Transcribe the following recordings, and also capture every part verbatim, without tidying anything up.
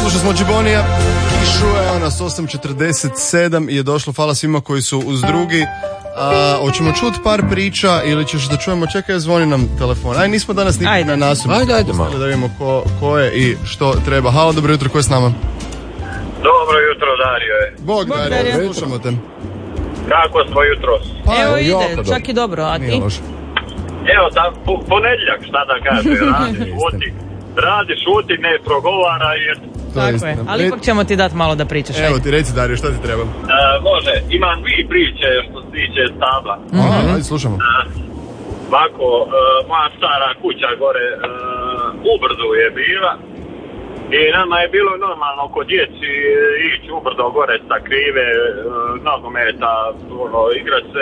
Slušali smo Džibonija i Šuja, ona s osam četrdeset sedam i je došlo. Hvala svima koji su uz drugi. A, hoćemo čuti par priča ili ćeš da čujemo? Čekaj, zvoni nam telefon. Aj, nismo danas nikak na nasup. Ajde, ajde malo. Da vidimo ko, ko je i što treba. Halo, dobro jutro, ko je s nama? Dobro jutro, Dario je. Bog, Bog Dario, Dario, slušamo te. Kako smo jutros? Pa, evo ide, čak dobro. I dobro, a ti? Evo, tam, ponedjeljak, šta da kaže, radi, šuti, radi, šuti, ne progovara i eto. Tako je, ali ipak ćemo ti dati malo da pričaš. Evo ti, reci Dario, šta ti treba? Uh, može, imam dvije priče što se tiče stabla. Mm-hmm. Aha, ajde, slušamo. Uh, ovako, uh, moja stara kuća gore uh, u Brdu je bila i nama je bilo normalno kod djeci ići u Brdo gore sa krive, uh, nogometa, ono, igrat se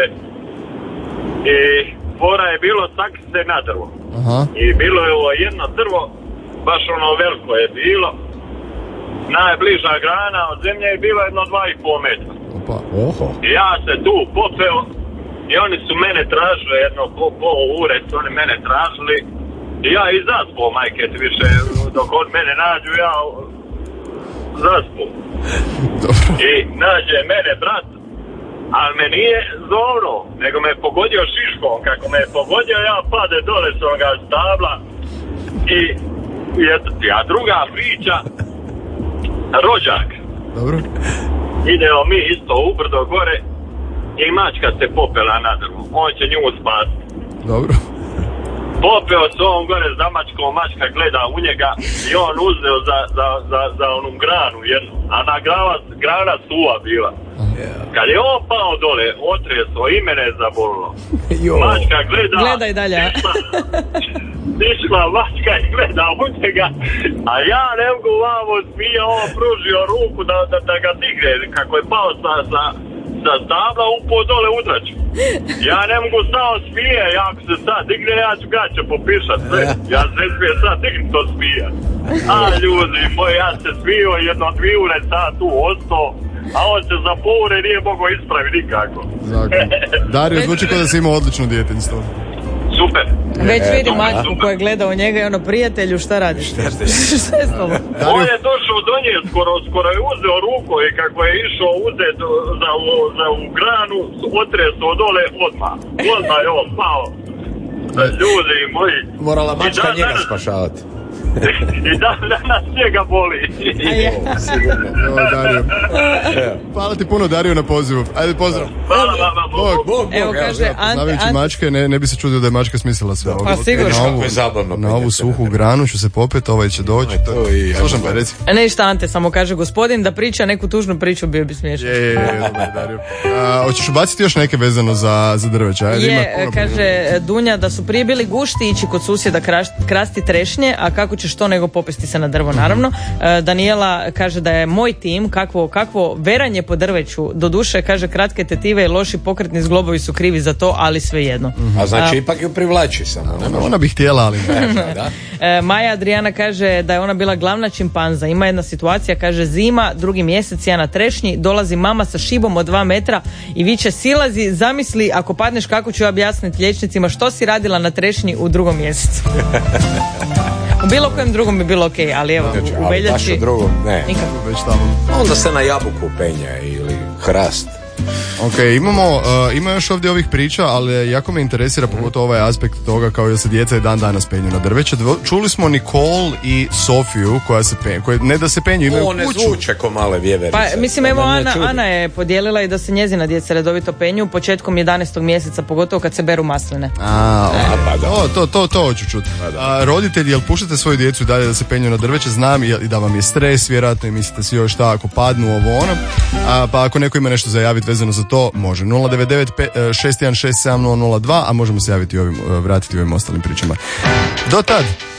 i fora je bilo tak se na drvo. Aha. I bilo je ovo jedno drvo, baš ono veliko je bilo. Najbliža grana od zemlje je bila jedno dva i pol metra. Opa, oho. I ja se tu popeo i oni su mene tražili, jedno po, po ure su oni mene tražili i ja i zaspo, majke ti više, dok od mene nađu, ja zaspo. I nađe mene brat, ali me nije zovno, nego me je pogodio šiškom. Kako me je pogodio, ja pade dole s onoga stabla i, i a druga priča, rođak. Dobro. Idemo mi isto u Brdo gore i mačka se popela na drvu. On će nju spasiti. Dobro. Popeo se on gore s damačkom, mačka gleda u njega i on uzeo za, za, za, za onu granu jednu, a na grana, grana suva bila. Yeah. Kad je on pao dole, otreso i mene je zabolilo. Mačka gleda, gledaj dalje. Išla mačka i gleda u njega, a ja ne mogu vamo smije, on pružio ruku da, da, da ga digne, kako je pao sa, sa, sa stabla, upao dole udraću. Ja ne mogu samo smije, ja ako se sad digne, ja ću gaće popišat sve. Ja se ne smije sad digni to smije. A ljudi moji, ja se smio jedno dvije ure sad tu ostao, a on se za pol ure nije mogao ispraviti nikako. Dario, zvuči kao da si imao odlično djetinjstvo. Super. Već vidim mačku koja je gledao njega i ono, prijatelju, šta radiš? Šta je s tobom? On je došao do nje, skoro, skoro je uzeo ruku i kako je išao uzeti za, za u granu, otresao dole odmah. Odmah je on pao. Ljudi moji. Morala mačka njega spašavati. I da, danas njega boli. Evo, Dario. Hvala ti puno, Dario, na pozivu. Ajde, pozdrav. Hvala vama, Bog. Bog, evo, kaže, Poznavajući Ante... mačke, ne, ne bi se čudio da je mačka smislila sve ovo. Pa sigurno. Na ovu, na ovu suhu granu ću se popet, ovaj će doći. Slušam pa, reci. Ne, ništa, Ante, samo kaže gospodin da priča neku tužnu priču, bio bi smiješan. Je, je, je, dobro, Dario. A, hoćeš ubaciti još neke vezano za, za drveće? Ajde, je, ima kaže Dunja da su prije bili gušti ići kod susjeda krasti trešnje, a kako će što nego popesti se na drvo, naravno. Uh, Daniela kaže da je moj tim, kakvo, kakvo veranje po drveću, do duše, kaže, kratke tetive i loši pokretni zglobovi su krivi za to, ali svejedno. A znači uh, ipak ju privlači samo. Ona, ona bi htjela, ali ne. Da. Uh, Maja Adriana kaže da je ona bila glavna čimpanza. Ima jedna situacija, kaže, zima, drugi mjesec, ja na trešnji, dolazi mama sa šibom od dva metra i viče, silazi, zamisli, ako padneš, kako ću objasniti liječnicima što si radila na trešnji u drugom mjesecu. U bilo kojem drugom bi bilo ok, ali evo, znači, u veljači... Baš u drugom, ne. Nikako. Već tamo. Onda se na jabuku penje ili hrast. Ok, imamo, uh, ima još ovdje ovih priča, ali jako me interesira pogotovo ovaj aspekt toga kao da se djeca i dan danas penju na drveće. Čuli smo Nicole i Sofiju koja se penju, koje ne da se penju, imaju kuću. O, ne zvuče ko male vjeverice. Pa, mislim, evo Ana, Ana je podijelila i da se njezina djeca redovito penju početkom jedanaestog mjeseca, pogotovo kad se beru masline. A, a pa da. O, to, to, to hoću čuti. A, roditelji, jel puštate svoju djecu dalje da se penju na drveće? Znam i da vam je stres, vjerojatno, i mislite svi još šta ako padnu ovo ono. A, pa ako neko ima nešto za javiti vezano za to, može. nula devet devet šest jedan šest sedam nula nula dva, a možemo se javiti ovim, vratiti ovim ostalim pričama. Do tad!